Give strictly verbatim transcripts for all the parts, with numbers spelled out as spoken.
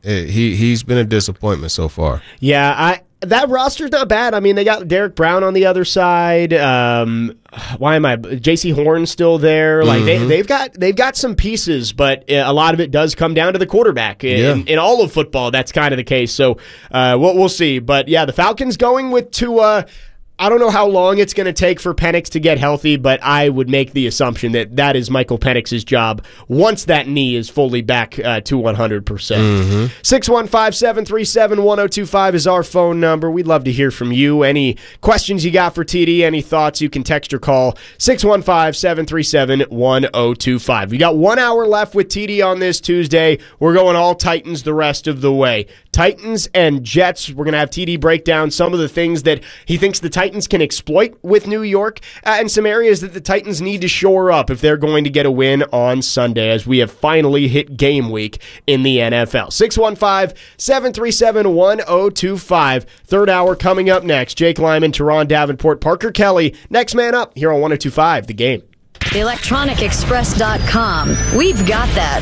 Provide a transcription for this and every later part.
It, he, he's been a disappointment so far. Yeah, I that roster's not bad. I mean, they got Derek Brown on the other side. Um, why am I? J C Horn's still there. Like mm-hmm. they, they've got they've got some pieces, but a lot of it does come down to the quarterback. In, yeah. in, in all of football, that's kind of the case. So uh, we'll, we'll see. But yeah, the Falcons going with Tua. I don't know how long it's going to take for Penix to get healthy, but I would make the assumption that that is Michael Penix's job once that knee is fully back uh, to one hundred percent. Mm-hmm. six one five, seven three seven, one oh two five is our phone number. We'd love to hear from you. Any questions you got for T D, any thoughts, you can text or call six one five, seven three seven, one oh two five. We got one hour left with T D on this Tuesday. We're going all Titans the rest of the way. Titans and Jets. We're going to have T D break down some of the things that he thinks the Titans can exploit with New York uh, and some areas that the Titans need to shore up if they're going to get a win on Sunday, as we have finally hit game week in the N F L. six one five, seven three seven, one oh two five. Third hour coming up next. Jake Lyman, Teron Davenport, Parker Kelly. Next man up here on one oh two five, The Game. electronic express dot com. We've got that.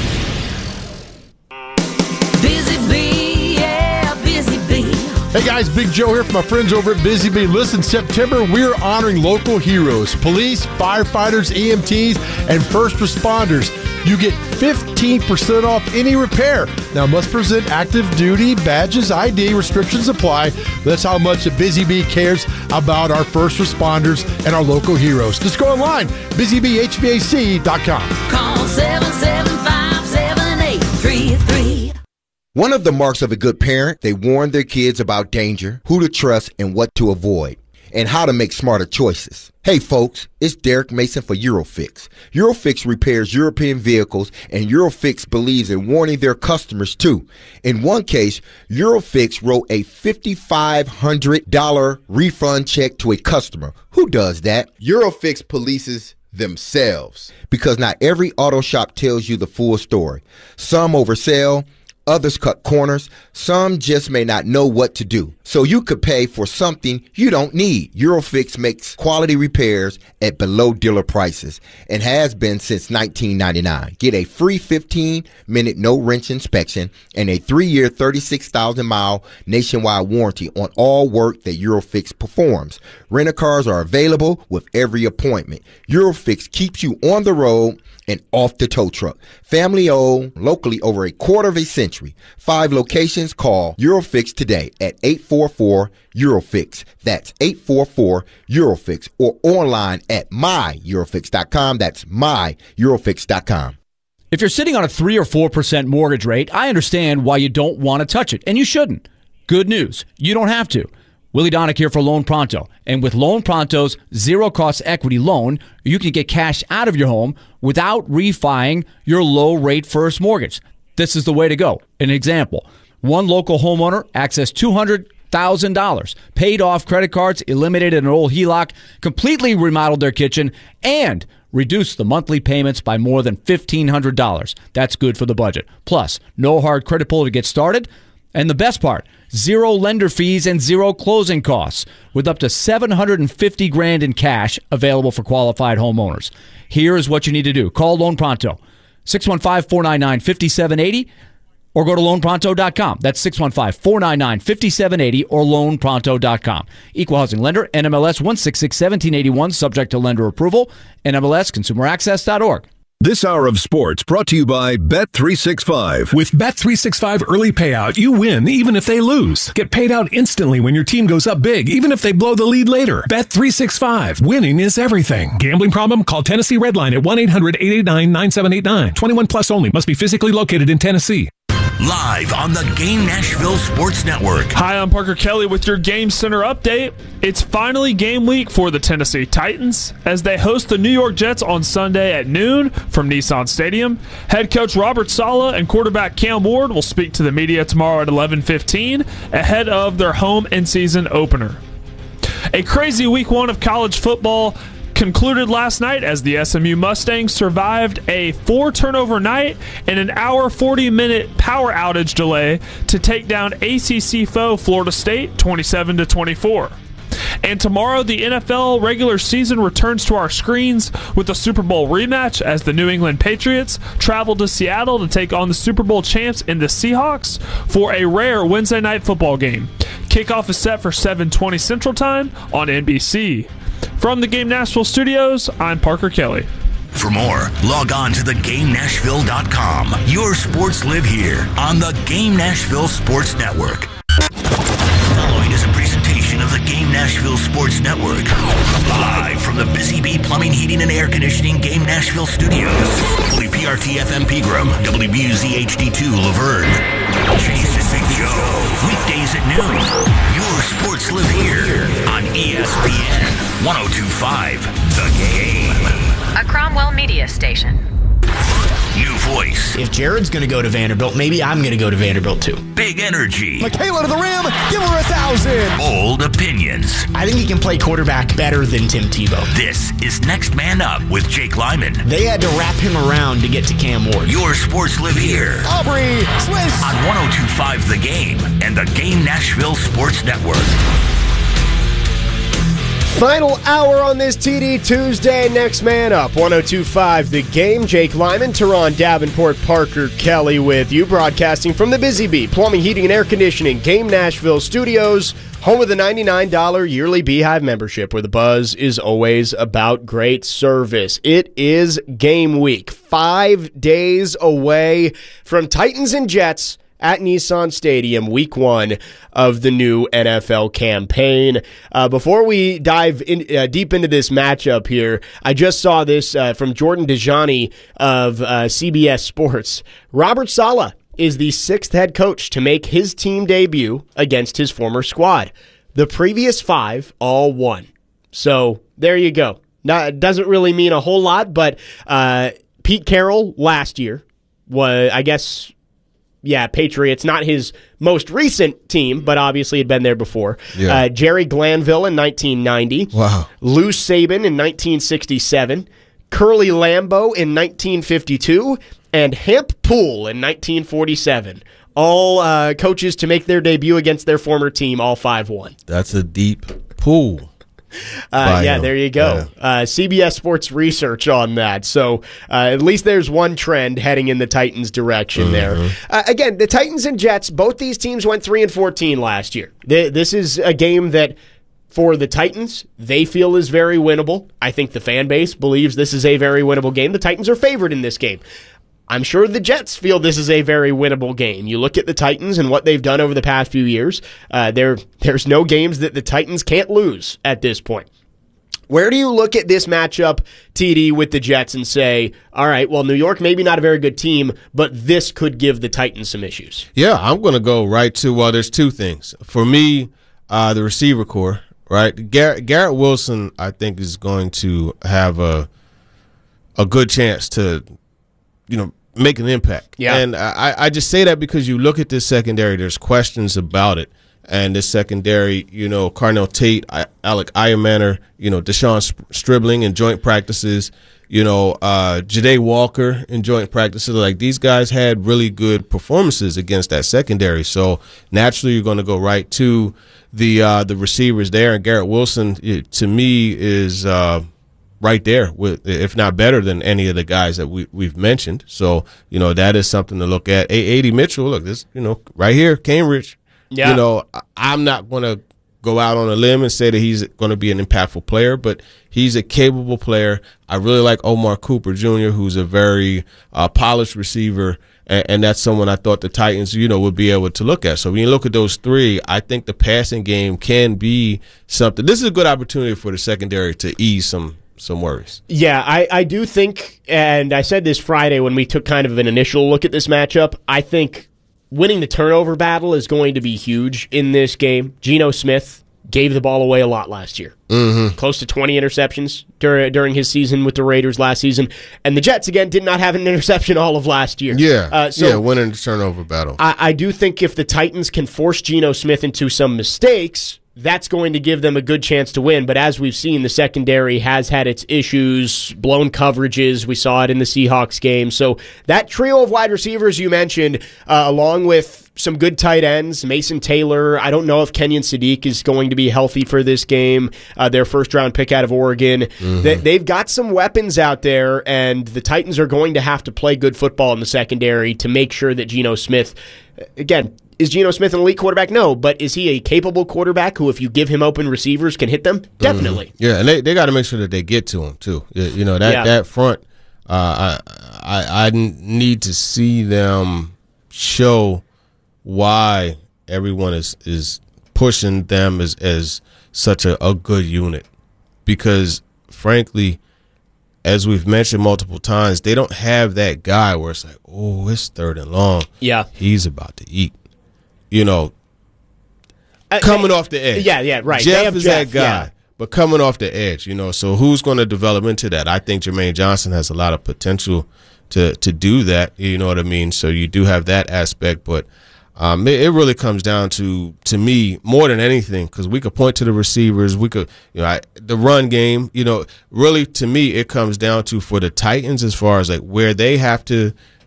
Busy Bee, yeah, Busy Bee. Hey guys, Big Joe here from my friends over at Busy Bee. Listen, September, we're honoring local heroes, police, firefighters, E M Ts, and first responders. You get fifteen percent off any repair. Now, must present active duty badges, I D, restrictions apply. That's how much Busy Bee cares about our first responders and our local heroes. Just go online, busy bee h v a c dot com. Call seven seven five, seven eight three three. One of the marks of a good parent, they warn their kids about danger, who to trust, and what to avoid, and how to make smarter choices. Hey folks, it's Derek Mason for Eurofix. Eurofix repairs European vehicles, and Eurofix believes in warning their customers too. In one case, Eurofix wrote a five thousand five hundred dollars refund check to a customer. Who does that? Eurofix polices themselves. Because not every auto shop tells you the full story. Some oversell. Others cut corners. Some just may not know what to do. So you could pay for something you don't need. Eurofix makes quality repairs at below dealer prices and has been since nineteen ninety-nine. Get a free fifteen minute no wrench inspection and a three year thirty-six thousand mile nationwide warranty on all work that Eurofix performs. Rent-a-cars are available with every appointment. Eurofix keeps you on the road and off the tow truck. Family owned, locally over a quarter of a century. Five locations. Call Eurofix today at eight four four, Eurofix. That's eight four four, Eurofix. Or online at my eurofix dot com. That's my eurofix dot com. If you're sitting on a three or four percent mortgage rate, I understand why you don't want to touch it, and you shouldn't. Good news, you don't have to. Willie Donick here for Loan Pronto. And with Loan Pronto's zero-cost equity loan, you can get cash out of your home without refining your low-rate first mortgage. This is the way to go. An example, one local homeowner accessed two hundred thousand dollars, paid off credit cards, eliminated an old H E L O C, completely remodeled their kitchen, and reduced the monthly payments by more than fifteen hundred dollars. That's good for the budget. Plus, no hard credit pull to get started. And the best part, zero lender fees and zero closing costs, with up to seven hundred fifty grand in cash available for qualified homeowners. Here is what you need to do. Call Loan Pronto, six one five, four nine nine, five seven eight zero, or go to loan pronto dot com. That's six one five, four nine nine, five seven eight zero or loan pronto dot com. Equal housing lender, N M L S one six six, one seven eight one, subject to lender approval, N M L S consumer access dot org. This hour of sports brought to you by Bet three sixty-five. With Bet three sixty-five early payout, you win even if they lose. Get paid out instantly when your team goes up big, even if they blow the lead later. Bet three sixty-five. Winning is everything. Gambling problem? Call Tennessee Redline at one eight hundred, eight eight nine, nine seven eight nine. twenty-one plus only. Must be physically located in Tennessee. Live on the Game Nashville Sports Network. Hi, I'm Parker Kelly with your Game Center update. It's finally game week for the Tennessee Titans as they host the New York Jets on Sunday at noon from Nissan Stadium. Head coach Robert Saleh and quarterback Cam Ward will speak to the media tomorrow at eleven fifteen ahead of their home in-season opener. A crazy week one of college football concluded last night as the S M U Mustangs survived a four-turnover night and an hour forty-minute power outage delay to take down A C C foe Florida State twenty-seven to twenty-four. And tomorrow, the N F L regular season returns to our screens with the Super Bowl rematch as the New England Patriots travel to Seattle to take on the Super Bowl champs in the Seahawks for a rare Wednesday night football game. Kickoff is set for seven twenty Central Time on N B C. From the Game Nashville studios, I'm Parker Kelly. For more, log on to the game nashville dot com. Your sports live here on the Game Nashville Sports Network. Following is a presentation of the Game Nashville Sports Network. Live from the Busy Bee Plumbing, Heating, and Air Conditioning Game Nashville Studios. W P R T F M Pegram, W B U Z H D two Laverne. Chase and Big Joe. Weekdays at noon. Your sports live here on E S P N one oh two point five The Game. A Cromwell Media Station. New voice. If Jared's going to go to Vanderbilt, maybe I'm going to go to Vanderbilt too. Big energy. Michaela to the rim. Give her a thousand. Bold opinions. I think he can play quarterback better than Tim Tebow. This is Next Man Up with Jake Lyman. They had to wrap him around to get to Cam Ward. Your sports live here. Aubrey Swiss. On one oh two point five The Game and the Game Nashville Sports Network. Final hour on this T D Tuesday. Next Man Up, one oh two point five The Game. Jake Lyman, Teron Davenport, Parker Kelly with you, broadcasting from the Busy Bee Plumbing, Heating, and Air Conditioning Game Nashville studios, home of the ninety-nine dollars yearly Beehive membership, where the buzz is always about great service. It is game week, five days away from Titans and Jets at Nissan Stadium, week one of the new N F L campaign. Uh, before we dive in, uh, deep into this matchup here, I just saw this uh, from Jordan Dajani of uh, C B S Sports. Robert Saleh is the sixth head coach to make his team debut against his former squad. The previous five all won. So there you go. Now, it doesn't really mean a whole lot, but uh, Pete Carroll last year was, I guess... Yeah, Patriots, not his most recent team, but obviously had been there before. Yeah. Uh, Jerry Glanville in nineteen ninety. Wow. Lou Saban in nineteen sixty-seven. Curly Lambeau in nineteen fifty-two. And Hamp Poole in nineteen forty-seven. All uh, coaches to make their debut against their former team, all five won. That's a deep pool. Uh, yeah, there you go. Yeah. Uh, C B S Sports research on that. So uh, at least there's one trend heading in the Titans' direction mm-hmm. there. Uh, again, the Titans and Jets, both these teams went three and fourteen last year. Th- this is a game that, for the Titans, they feel is very winnable. I think the fan base believes this is a very winnable game. The Titans are favored in this game. I'm sure the Jets feel this is a very winnable game. You look at the Titans and what they've done over the past few years. Uh, there, there's no games that the Titans can't lose at this point. Where do you look at this matchup, T D, with the Jets and say, all right, well, New York maybe not a very good team, but this could give the Titans some issues? Yeah, I'm going to go right to, well, there's two things. For me, uh, the receiver core, right? Garrett, Garrett Wilson, I think, is going to have a a good chance to, you know, make an impact. Yeah. And I, I just say that because you look at this secondary, there's questions about it. And this secondary, you know, Carnell Tate, I, Alec Ironmaner, you know, Deshaun Stribling in joint practices, you know, uh, Ja'Day Walker in joint practices. Like, these guys had really good performances against that secondary. So naturally, you're going to go right to the uh, the receivers there. And Garrett Wilson, it, to me, is uh, right there, with, if not better than any of the guys that we, we've mentioned. So, you know, that is something to look at. A D Mitchell, look, this, you know, right here, Cambridge. Yeah. You know, I'm not going to go out on a limb and say that he's going to be an impactful player, but he's a capable player. I really like Omar Cooper Junior, who's a very uh, polished receiver, and, and that's someone I thought the Titans, you know, would be able to look at. So when you look at those three, I think the passing game can be something. This is a good opportunity for the secondary to ease some some worries. Yeah, I, I do think, and I said this Friday when we took kind of an initial look at this matchup, I think winning the turnover battle is going to be huge in this game. Geno Smith gave the ball away a lot last year. Mm-hmm. Close to twenty interceptions dur- during his season with the Raiders last season. And the Jets, again, did not have an interception all of last year. Yeah, uh, so yeah, winning the turnover battle. I, I do think if the Titans can force Geno Smith into some mistakes, that's going to give them a good chance to win. But as we've seen, the secondary has had its issues, blown coverages. We saw it in the Seahawks game. So that trio of wide receivers you mentioned, uh, along with some good tight ends, Mason Taylor. I don't know if Kenyon Sadiq is going to be healthy for this game. Uh, their first-round pick out of Oregon. Mm-hmm. They, they've got some weapons out there, and the Titans are going to have to play good football in the secondary to make sure that Geno Smith, again, is Geno Smith an elite quarterback? No, but is he a capable quarterback who, if you give him open receivers, can hit them? Definitely. Mm-hmm. Yeah, and they, they got to make sure that they get to him, too. You, you know, that, yeah. that front, uh, I, I I need to see them show why everyone is, is pushing them as, as such a, a good unit. Because, frankly, as we've mentioned multiple times, they don't have that guy where it's like, oh, it's third and long. Yeah. He's about to eat. You know, uh, coming uh, off the edge. Yeah, yeah, right. Jeff is Jeff, that guy, yeah. but coming off the edge, you know. So who's going to develop into that? I think Jermaine Johnson has a lot of potential to to do that. You know what I mean? So you do have that aspect, but um, it, it really comes down to to me more than anything, because we could point to the receivers, we could, you know, I, the run game. You know, really to me, it comes down to for the Titans as far as like where they have to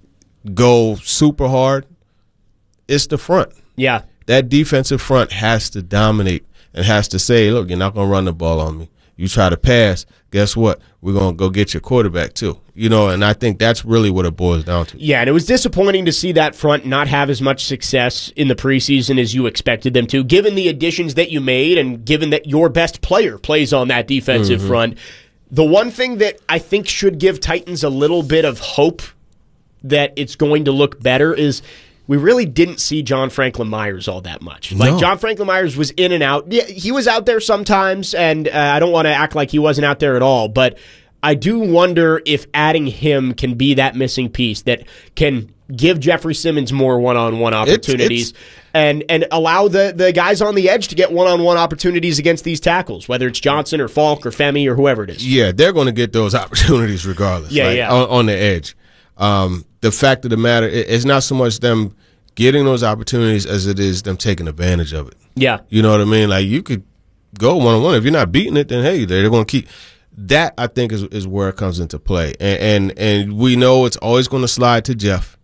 go super hard. It's the front. Yeah. That defensive front has to dominate and has to say, look, you're not going to run the ball on me. You try to pass, guess what? We're going to go get your quarterback too. You know, and I think that's really what it boils down to. Yeah, and it was disappointing to see that front not have as much success in the preseason as you expected them to, given the additions that you made and given that your best player plays on that defensive mm-hmm. front. The one thing that I think should give Titans a little bit of hope that it's going to look better is we really didn't see John Franklin Myers all that much. No. Like, John Franklin Myers was in and out. Yeah, he was out there sometimes, and uh, I don't want to act like he wasn't out there at all, but I do wonder if adding him can be that missing piece that can give Jeffrey Simmons more one-on-one opportunities it's, it's, and and allow the, the guys on the edge to get one-on-one opportunities against these tackles, whether it's Johnson or Falk or Femi or whoever it is. Yeah, they're going to get those opportunities regardless. Yeah, right? yeah. On, on the edge. Um, the fact of the matter, it, it's not so much them getting those opportunities as it is them taking advantage of it. Yeah. You know what I mean? Like, you could go one-on-one. If you're not beating it, then, hey, they're going to keep – that, I think, is is where it comes into play. And, and, and we know it's always going to slide to Jeff.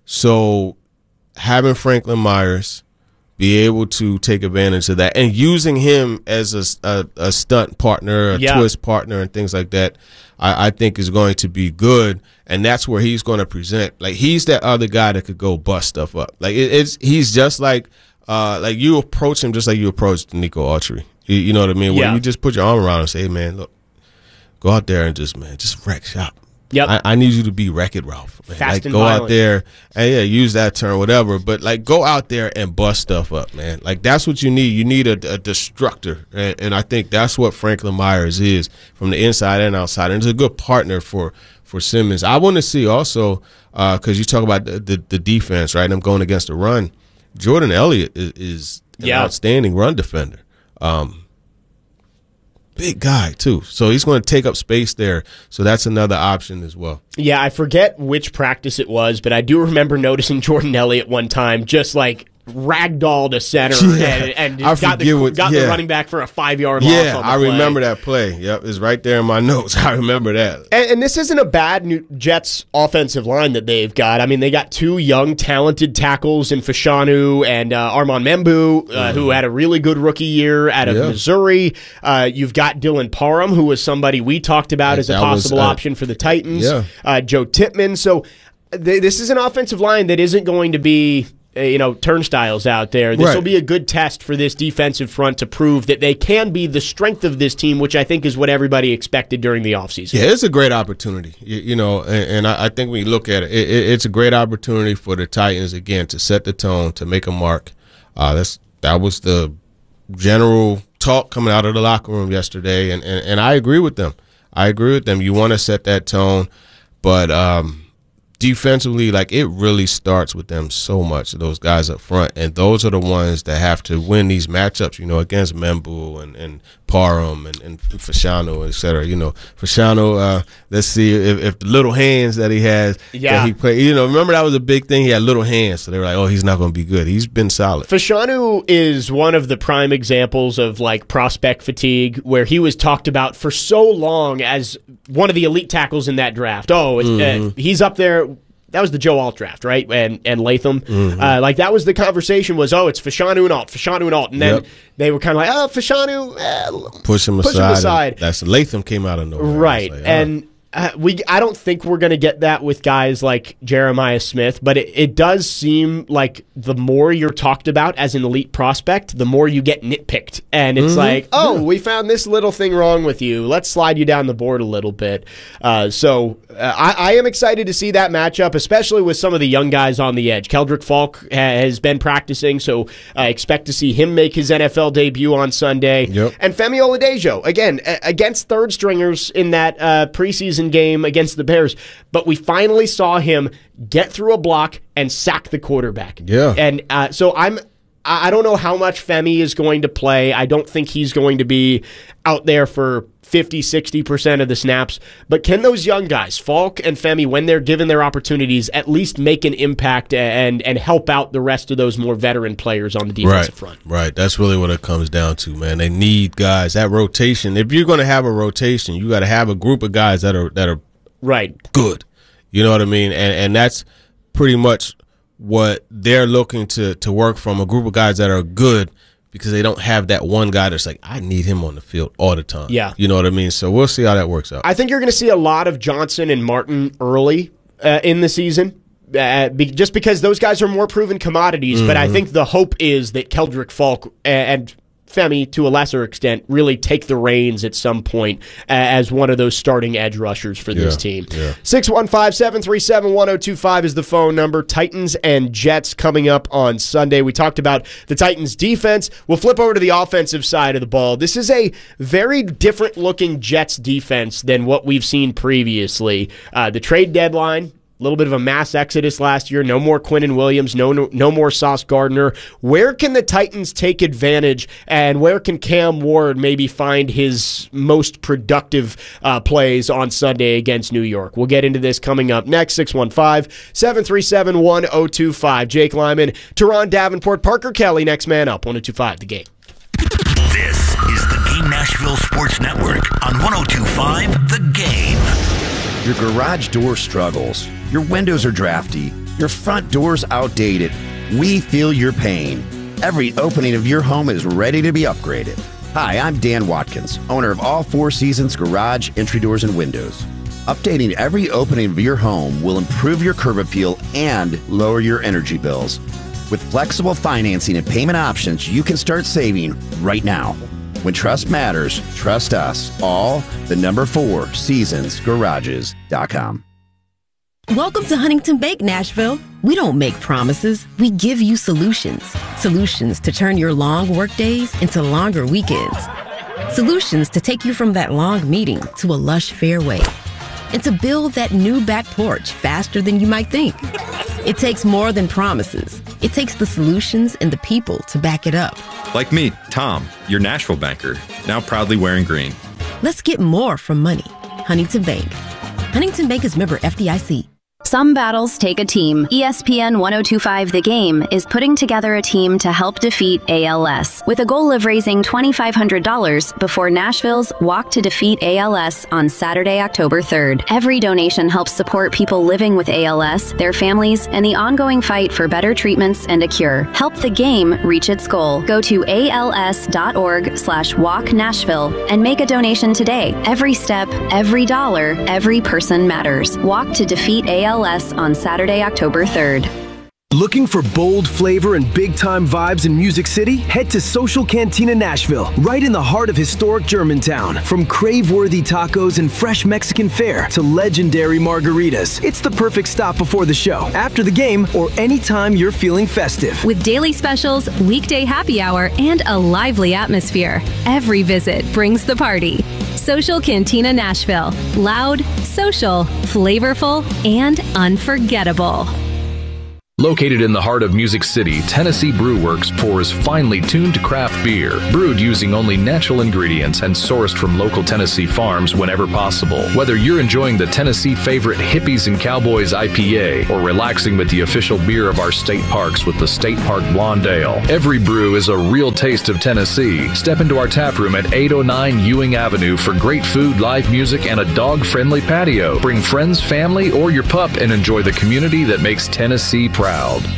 So having Franklin Myers be able to take advantage of that and using him as a, a, a stunt partner, a yeah. twist partner, and things like that, I, I think is going to be good. And that's where he's going to present. Like, he's that other guy that could go bust stuff up. Like, it, it's he's just like uh, like you approach him just like you approached Nico Autry. You, you know what I mean? Where yeah. you just put your arm around him and say, hey, man, look, go out there and just, man, just wreck shop. Yep. I, I need you to be Wreck-It Ralph. Man. Fast like, and go violent. out there and yeah, use that term, whatever. But like, go out there and bust stuff up, man. Like, that's what you need. You need a, a destructor, and, and I think that's what Franklin Myers is from the inside and outside. And it's a good partner for for Simmons. I want to see also because uh, you talk about the, the the defense, right? I'm going against the run. Jordan Elliott is, is an yeah. outstanding run defender. Um, Big guy, too. So he's going to take up space there. So that's another option as well. Yeah, I forget which practice it was, but I do remember noticing Jordan Elliott one time just like ragdolled a center yeah, and, and I got, the, what, got yeah. the running back for a five-yard loss yeah, on the I play. remember that play. Yep, it's right there in my notes. I remember that. And, and this isn't a bad New Jets offensive line that they've got. I mean, they got two young, talented tackles in Fashanu and uh, Armand Membu, uh, mm. who had a really good rookie year out of yeah. Missouri. Uh, you've got Dylan Parham, who was somebody we talked about that, as a possible was, uh, option for the Titans. Yeah. Uh, Joe Tippmann. So th- this is an offensive line that isn't going to be you know, turnstiles out there. This right. will be a good test for this defensive front to prove that they can be the strength of this team, which I think is what everybody expected during the offseason. Yeah, it's a great opportunity, you, you know, and, and I, I think when you look at it, it, it, it's a great opportunity for the Titans, again, to set the tone, to make a mark. Uh, that's That was the general talk coming out of the locker room yesterday, and, and, and I agree with them. I agree with them. You want to set that tone, but um, defensively, like it really starts with them so much, those guys up front. And those are the ones that have to win these matchups, you know, against Membu and, and Parham and, and Fashanu, et cetera. You know, Fashanu, uh, let's see if, if the little hands that he has, yeah. that he play, you know, remember that was a big thing. He had little hands. So they were like, oh, he's not going to be good. He's been solid. Fashanu is one of the prime examples of like prospect fatigue, where he was talked about for so long as one of the elite tackles in that draft. Oh, mm-hmm. uh, he's up there. That was the Joe Alt draft, right? And and Latham. Mm-hmm. Uh, like, that was the conversation was, oh, it's Fashanu and Alt, Fashanu and Alt. And then yep. they were kind of like, oh, Fashanu, eh, push him push aside. Him aside. That's Latham came out of nowhere. Right. Like, and uh, we, I don't think we're going to get that with guys like Jeremiah Smith, but it, it does seem like the more you're talked about as an elite prospect, the more you get nitpicked. And it's mm-hmm. like, oh, yeah. we found this little thing wrong with you. Let's slide you down the board a little bit. Uh, so uh, I, I am excited to see that matchup, especially with some of the young guys on the edge. Keldrick Falk ha- has been practicing, so I expect to see him make his N F L debut on Sunday. Yep. And Femi Oladejo, again, a- against third stringers in that uh, preseason game against the Bears, but we finally saw him get through a block and sack the quarterback. Yeah. And uh, so I'm I don't know how much Femi is going to play. I don't think he's going to be out there for fifty, sixty percent of the snaps. But can those young guys, Falk and Femi, when they're given their opportunities, at least make an impact and and help out the rest of those more veteran players on the defensive right, front? Right. That's really what it comes down to, man. They need guys. That rotation. If you're going to have a rotation, you got to have a group of guys that are that are right good. You know what I mean? And and that's pretty much what they're looking to to work from, a group of guys that are good, because they don't have that one guy that's like, I need him on the field all the time. Yeah. You know what I mean? So we'll see how that works out. I think you're going to see a lot of Johnson and Martin early uh, in the season, uh, be, just because those guys are more proven commodities. Mm-hmm. But I think the hope is that Keldrick Falk and Femi, to a lesser extent, really take the reins at some point uh, as one of those starting edge rushers for this yeah, team. Yeah. six one five, seven three seven, one oh two five is the phone number. Titans and Jets coming up on Sunday. We talked about the Titans' defense. We'll flip over to the offensive side of the ball. This is a very different-looking Jets defense than what we've seen previously. Uh, the trade deadline, a little bit of a mass exodus last year. No more Quinnen Williams. No, no, no more Sauce Gardner. Where can the Titans take advantage, and where can Cam Ward maybe find his most productive uh, plays on Sunday against New York? We'll get into this coming up next. six one five, seven three seven, one oh two five. Jake Lyman, Teron Davenport, Parker Kelly. Next man up. one oh two five, The Game. This is the Game Nashville Sports Network on one oh two five The Game. Your garage door struggles. Your windows are drafty. Your front door's outdated. We feel your pain. Every opening of your home is ready to be upgraded. Hi, I'm Dan Watkins, owner of All Four Seasons Garage, Entry Doors, and Windows. Updating every opening of your home will improve your curb appeal and lower your energy bills. With flexible financing and payment options, you can start saving right now. When trust matters, trust us. All the number four seasons garages dot com. Welcome to Huntington Bank, Nashville. We don't make promises. We give you solutions. Solutions to turn your long work days into longer weekends. Solutions to take you from that long meeting to a lush fairway. And to build that new back porch faster than you might think. It takes more than promises. It takes the solutions and the people to back it up. Like me, Tom, your Nashville banker, now proudly wearing green. Let's get more from money. Huntington Bank. Huntington Bank is member F D I C. Some battles take a team. E S P N one oh two five The Game is putting together a team to help defeat A L S with a goal of raising twenty-five hundred dollars before Nashville's Walk to Defeat A L S on Saturday, October third. Every donation helps support people living with A L S, their families, and the ongoing fight for better treatments and a cure. Help the game reach its goal. Go to A L S dot org slash walk Nashville and make a donation today. Every step, every dollar, every person matters. Walk to Defeat A L S on Saturday, October third. Looking for bold flavor and big-time vibes in Music City? Head to Social Cantina Nashville, right in the heart of historic Germantown. From crave-worthy tacos and fresh Mexican fare to legendary margaritas, it's the perfect stop before the show, after the game, or anytime you're feeling festive. With daily specials, weekday happy hour, and a lively atmosphere, every visit brings the party. Social Cantina Nashville. Loud, social, flavorful, and unforgettable. Located in the heart of Music City, Tennessee Brew Works pours finely tuned craft beer, brewed using only natural ingredients and sourced from local Tennessee farms whenever possible. Whether you're enjoying the Tennessee favorite Hippies and Cowboys I P A or relaxing with the official beer of our state parks with the State Park Blonde Ale, every brew is a real taste of Tennessee. Step into our tap room at eight oh nine Ewing Avenue for great food, live music, and a dog-friendly patio. Bring friends, family, or your pup and enjoy the community that makes Tennessee proud.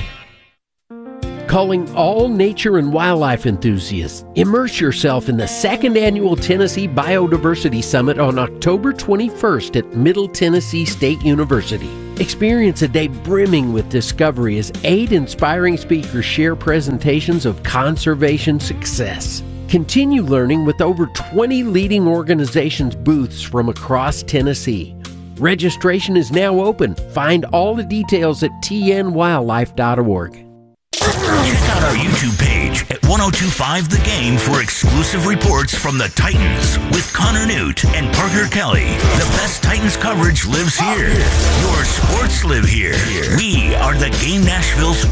Calling all nature and wildlife enthusiasts, immerse yourself in the second annual Tennessee Biodiversity Summit on October twenty-first at Middle Tennessee State University. Experience a day brimming with discovery as eight inspiring speakers share presentations of conservation success. Continue learning with over twenty leading organizations' booths from across Tennessee. Registration is now open. Find all the details at t n wildlife dot org. Check out our YouTube page at ten twenty-five The Game for exclusive reports from the Titans with Connor Newt and Parker Kelly. The best Titans coverage lives here. Your sports live here. We are the Game Nashville Sports.